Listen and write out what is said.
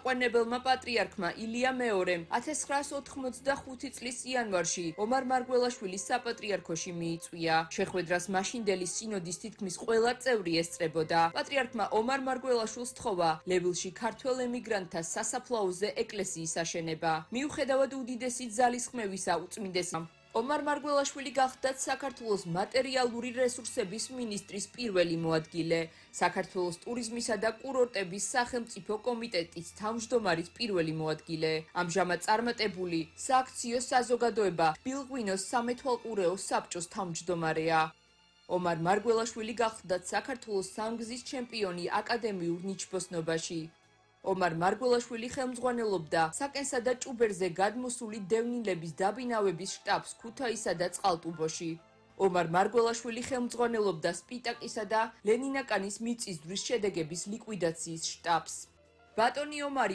ხელმაყვანებელმა პატრიარქმა ილია მეორემ 1985 წლის იანვარში ომარ მარგველაშვილის საპატრიარქოში მიიწვია. შეხვედრას მაშინდელი სინოდის თითქმის ყველა წევრი ესწრებოდა. პატრიარქმა ომარ მარგველაშვილს სთხოვა ლებილში ქართველ ემიგრანტთა სასაფლაოზე ეკლესიის აშენება. მიუხედავად უდიდესი ძალისხმევისა უწმინდესი ომარ მარგველაშვილი გახდათ საქართველოს მატერიალური რესურსების მინისტრის პირველი მოადგილე, საქართველოს ტურიზმისა და კურორტების სახელმწიფო კომიტეტის თავმჯდომარის პირველი მოადგილე. ამჟამად წარმატებული სააქციო საზოგადოება ბილღვინოს სამეთვალყურეო საბჭოს თავმჯდომარეა. ომარ მარგველაშვილი გახდათ საქართველოს სამგზის ჩემპიონი აკადემიურ ნიჩბოსნობაში. ომარ მარგველაშვილი ხელმძღვანელობდა საკენსა და ჭუბერზე გადმოსული დევნილების დაბინავების შტაბს ქუთაისსა და წყალტუბოში. ომარ მარგველაშვილი ხელმძღვანელობდა სპიტაკისა და ლენინაკანის მიწისძვრის შედეგების ლიკვიდაციის შტაბს. ბატონი ომარი